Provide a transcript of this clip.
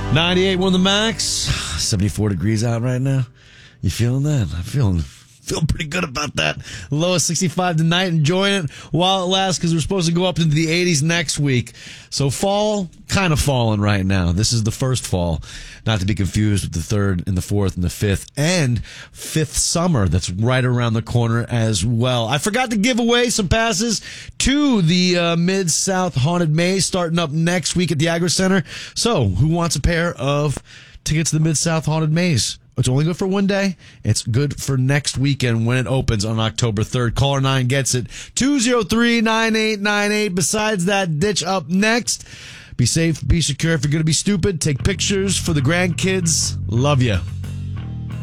98 won the max. 74 degrees out right now. You feeling that? I'm feeling pretty good about that. Low of 65 tonight. Enjoying it while it lasts because we're supposed to go up into the 80s next week. So fall, kind of falling right now. This is the first fall. Not to be confused with the third and the fourth and the fifth. And fifth summer that's right around the corner as well. I forgot to give away some passes to the Mid-South Haunted Maze starting up next week at the Agri Center. So who wants a pair of tickets to the Mid-South Haunted Maze? It's only good for one day. It's good for next weekend when it opens on October 3rd. Caller 9 gets it. 203-9898. Besides that, ditch up next. Be safe, be secure. If you're going to be stupid, take pictures for the grandkids. Love you.